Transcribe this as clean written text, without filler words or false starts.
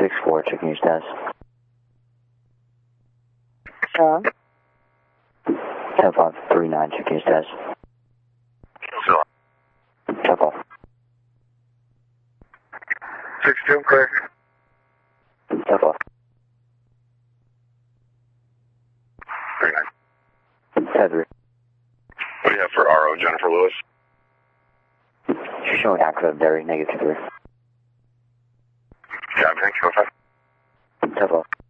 6-4, checking your status. Hello? 10-5-3-9, checking your status. So, 10-5. 6-2, clear. 10-5. 3-9. 10-3. What do you have for RO, Jennifer Lewis? She's showing active Derry, -3. Yeah, everything, 205. 10-5.